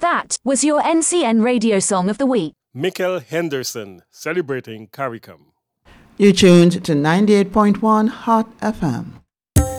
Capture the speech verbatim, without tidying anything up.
That was your N C N Radio Song of the Week. Mikel Henderson, celebrating CARICOM. You tuned to ninety-eight point one Hot F M.